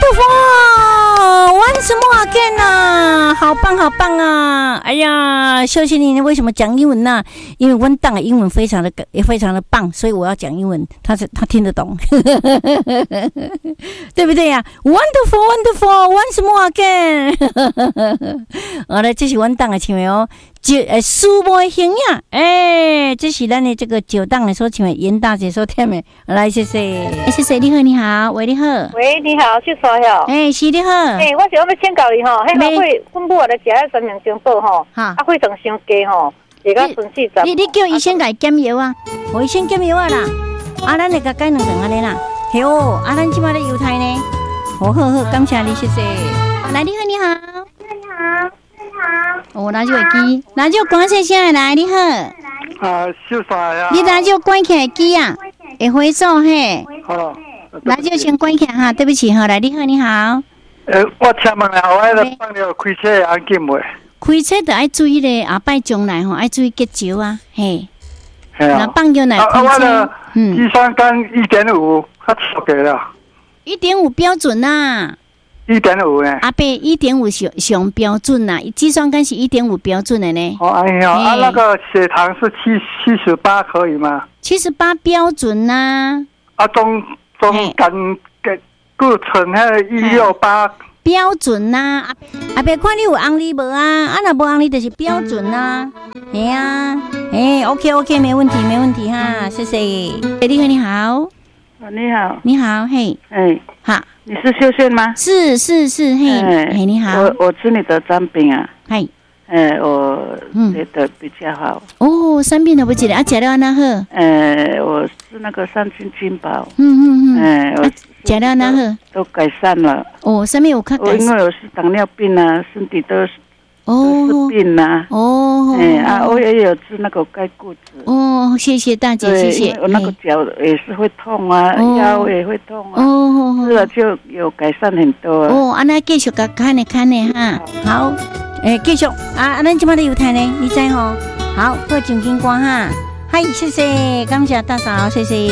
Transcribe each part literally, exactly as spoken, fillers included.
Wonderful，Once more again 啊，好棒好棒啊！哎呀，秀秀你为什么讲英文呢、啊？因为温档的英文非常的也非常的棒，所以我要讲英文，他是他听得懂，对不对呀、啊、？Wonderful Wonderful，Once more again 好了，这是温档的唱的哦。九诶，书播形象，哎，这是咱的这个九档的所唱的，严大姐所听的，来谢谢，谢谢你好，你好，喂，你好， 喂，你好，秀刷哟， 哎，是你好， 哎，我想要请教你吼，迄个会阮母来食迄三明精堡吼，啊，血糖伤低吼，而家顺四十， 你你叫医生来检药啊，我医生检药啊啦，啊，咱来甲改两顿安尼啦，嘿哦，啊，咱即摆咧犹太呢，好好好，感谢你，谢谢，来，你好，你好， 你好。 哦，radio会机，radio关细声来，你好。 啊，秀刷呀。 你radio关起来机啊，会回数嘿。 好。 radio先关起来哈，对不起哈，来，你好，你好。 呃，我请问下，我迄个放了开车安检未？ 开车就爱注意咧，下摆将来吼爱注意结石啊，嘿。 系啊。 那放尿来开车， 嗯。计算杆一点五，较超过了。 一点五标准呐。 一点五呢？ 阿伯，一点五上上标准呐，计算杆是一点五标准的呢。 哦，哎呀，啊，那个血糖是七七十八可以吗？ 七十八标准呐。 啊，中中肝个固醇迄个一六八标准呐。阿伯，看你有红利无啊？啊，若无红利就是标准呐。哎呀，哎 ，OK OK， 没问题没问题哈，谢谢。哎，你好你好。 你好， 你好，嘿， 哎， 好， 你是秀秀吗？ 是是是，嘿，嘿，你好， 我我吃你的产品啊， 嗨， 哎，我觉得比较好。 哦，产品都不记得，啊，吃了安那好？ 哎，我是那个三金金宝， 嗯嗯嗯， 哎，我吃了安那好？ 都改善了。 哦，上面有看改善， 因为我是糖尿病啊，身体都是。哦，是病呐、啊。 哦， 哎啊，我也有治那个钙骨质。 哦，谢谢大姐，谢谢。 我那个脚也是会痛啊，腰也会痛啊。 哦， 是了，就有改善很多。 哦，啊，那继续甲看呢看呢哈。好，诶，继续啊，咱即摆咧犹太呢，你知吼？好，过正经歌哈。嗨，谢谢，感谢大嫂，谢谢。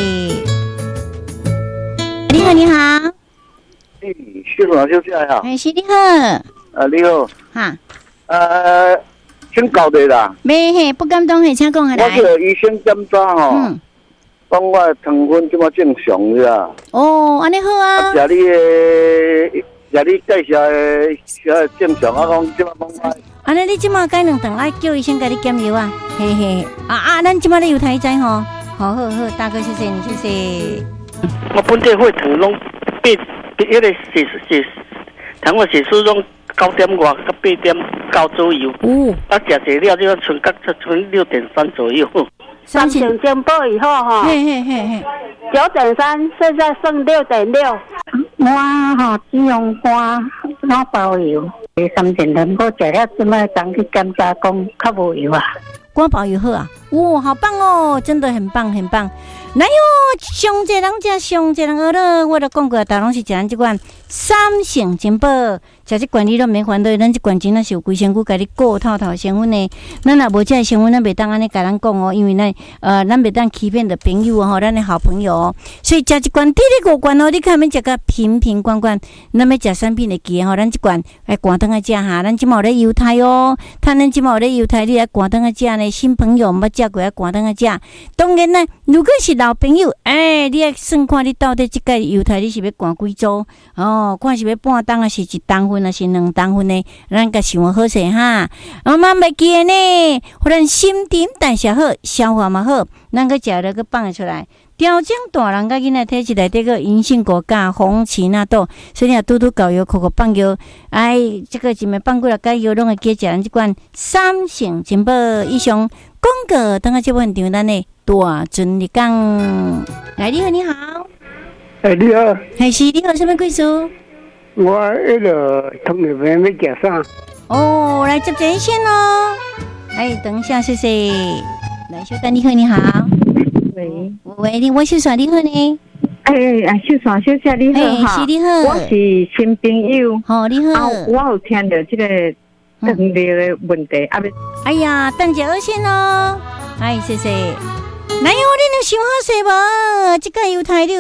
你好，你好。 哎，秀华小姐好。 哎，是你好。 啊，你好。 哈。 呃，请教你啦。 没嘿，不敢当嘿，请讲下来。 我个医生检查吼，嗯，讲我糖分这么正常是哦，安尼好啊。 食你的，食你介绍的，小正常啊，讲这么讲我。 安尼你即马改两顿，爱叫医生甲你检药啊，嘿嘿。啊啊，咱即马咧有台仔吼，好好好，大哥谢谢你，谢谢。 我本地血糖拢变，迄个血血糖我血数拢。九点外到八点九左右，哦，啊，食食了就剩到剩六点三左右。 三点精堡以后哈， 嘿嘿嘿嘿， 九点三，现在剩六点六。 我哈只用花脑包油，三点两我食了这么刚去检查讲较无油啊。 瓜包油好啊，哇，好棒哦，真的很棒很棒。哪有上济人食上济人学了，我都讲过，大拢是食咱即款三成金宝，食即罐你都免烦恼，咱即罐真啊是有规身躯甲你顾透透成分的。咱若无这成分，咱袂当安尼甲咱讲哦，因为咱呃咱袂当欺骗的朋友哦，咱的好朋友哦。所以食即罐滴滴五罐哦，你看免食个瓶瓶罐罐，咱要食产品的记吼，咱即罐爱赶灯来食哈，咱即马有咧犹太哦，趁咱即马有咧犹太，你来赶灯来食呢，新朋友毋捌食过爱赶灯来食。当然呢，如果是老朋友，哎，你爱算看你到底即个犹太你是要赶几组哦？看是要半档啊，是一档份啊，是两档份呢？咱甲想好势哈。我们袂记的呢，互咱心甜代谢好，消化嘛好，咱个食了个放得出来。调整大人甲囡仔体质内底个银杏果苷、红芪纳豆，所以啊，拄拄搞药、口口放药，哎，这个一暝放过来解药，拢会记食咱即款三成金宝以上广告。等下这部分场咱的大尊你讲，来你好，你好， 哎你好， 还是你好，什么贵属？ 我迄个糖尿病要食啥？ 哦，来接这一线哦。哎，等一下，谢谢。来，小丹你好，你好。 喂喂，你我是啥你好呢？ 哎哎，秀爽小姐你好哈， 是你好， 我是新朋友。 好，你好。 我有听到这个糖尿的问题，啊不。 哎呀，等一下二线哦。哎，谢谢。哪有你能想好势无？这个犹太你有要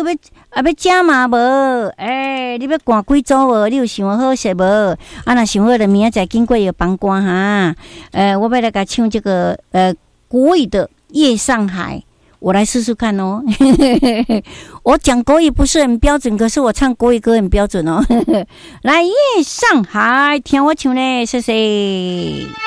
啊，要食嘛无？诶、欸，你要赶几组无？你有想好势无？啊，若想好了，明仔载经过有帮歌哈。呃，我要来甲唱这个呃国语的《夜上海》，我来试试看哦。我讲国语不是很标准，可是我唱国语歌很标准哦。来，《夜上海》，听我唱嘞，谢谢。